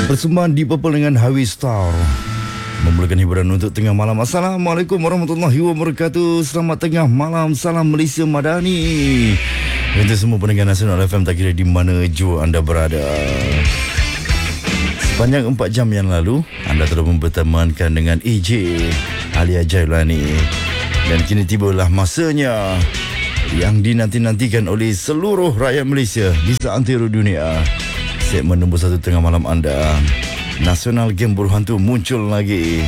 Persembahan di Purple dengan Highway Star memulakan hiburan untuk tengah malam. Assalamualaikum warahmatullahi wabarakatuh. Selamat tengah malam. Salam Malaysia Madani untuk semua pendengar Nasional FM, tak kira di mana jua anda berada. Sepanjang 4 jam yang lalu, anda telah bertemankan dengan AJ Alia Jailani. Dan kini tibalah masanya yang dinanti-nantikan oleh seluruh rakyat Malaysia di seantero dunia. Segmen nombor 1 tengah malam anda, Nasional Geng Buruh Hantu muncul lagi.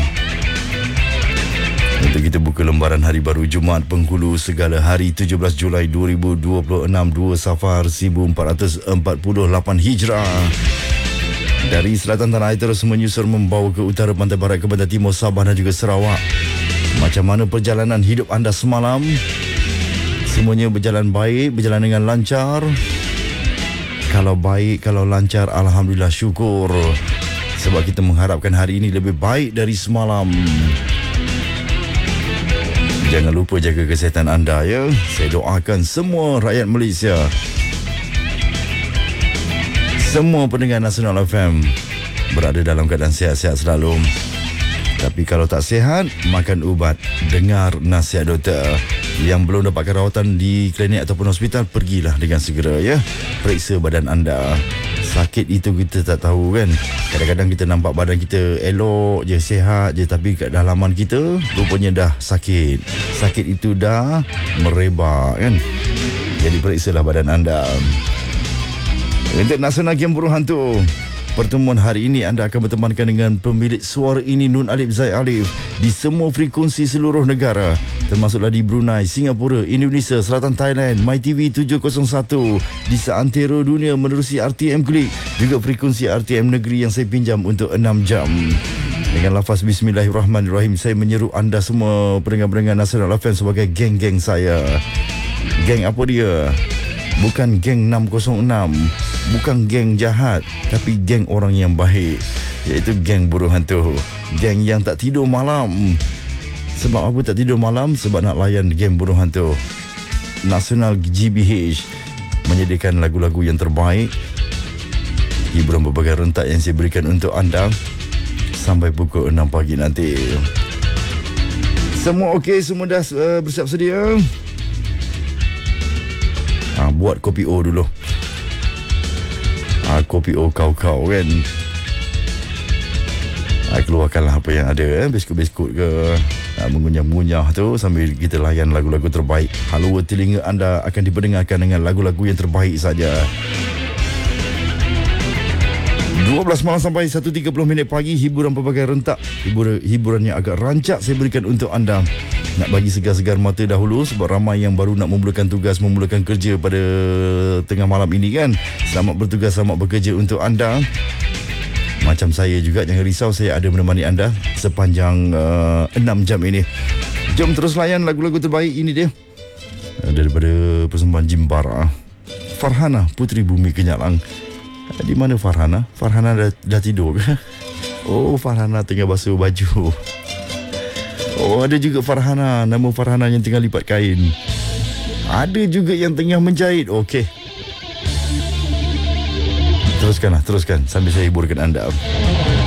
Untuk kita buka lembaran hari baru Jumaat Penghulu segala hari 17 Julai 2026, 2 Safar 1448 Hijrah. Dari selatan tanah air terus menyusur membawa ke utara, pantai barat, ke pantai timur, Sabah dan juga Sarawak. Macam mana perjalanan hidup anda semalam? Semuanya berjalan baik, berjalan dengan lancar? Kalau baik, kalau lancar, alhamdulillah, syukur. Sebab kita mengharapkan hari ini lebih baik dari semalam. Jangan lupa jaga kesihatan anda, ya. Saya doakan semua rakyat Malaysia, semua pendengar Nasional FM berada dalam keadaan sihat-sihat selalu. Tapi kalau tak sihat, makan ubat, dengar nasihat doktor. Yang belum dapatkan rawatan di klinik ataupun hospital, pergilah dengan segera, ya. Periksa badan anda. Sakit itu kita tak tahu, kan. Kadang-kadang kita nampak badan kita elok je, sihat je, tapi kat dalaman kita rupanya dah sakit. Sakit itu dah merebak, kan. Jadi periksalah badan anda. Untuk Nasional Geng Buruh Hantu, pertemuan hari ini anda akan bertemankan dengan pemilik suara ini, Nun Alif Zaid Alif, di semua frekuensi seluruh negara, termasuklah di Brunei, Singapura, Indonesia, Selatan Thailand, MyTV 701, di seantero dunia menerusi RTM Klik, juga frekuensi RTM Negeri yang saya pinjam untuk 6 jam. Dengan lafaz Bismillahirrahmanirrahim, saya menyeru anda semua pendengar-pendengar Nasional FM sebagai geng-geng saya. Geng apa dia? Bukan geng 606, bukan geng jahat, tapi geng orang yang baik, iaitu Geng Buruh Hantu. Geng yang tak tidur malam. Sebab apa tak tidur malam? Sebab nak layan Geng Buruh Hantu. Nasional GBH menyediakan lagu-lagu yang terbaik, hiburan berbagai rentak yang saya berikan untuk anda sampai pukul 6 pagi nanti. Semua okey? Semua dah bersiap sedia? Buat kopi O dulu. Kopi O kau-kau, kan. Keluarkanlah apa yang ada, biskut-biskut ke, mengunyah-mengunyah tu sambil kita layan lagu-lagu terbaik. Halua telinga anda akan diperdengarkan dengan lagu-lagu yang terbaik saja. 12 malam sampai 1.30 pagi, hiburan pelbagai rentak, hiburan yang agak rancak saya berikan untuk anda. Nak bagi segar-segar mata dahulu, sebab ramai yang baru nak memulakan tugas, memulakan kerja pada tengah malam ini, kan. Selamat bertugas, selamat bekerja untuk anda. Macam saya juga, jangan risau, saya ada menemani anda sepanjang 6 jam ini. Jom terus layan lagu-lagu terbaik ini dia. Daripada persembahan Jimbara, Farhana Putri Bumi Kenyalang. Di mana Farhana? Farhana dah tidur ke? Oh, Farhana tengah basuh baju. Oh, ada juga Farhana, nama Farhana yang tengah lipat kain. Ada juga yang tengah menjahit. Okey, teruskan sambil saya hiburkan anda.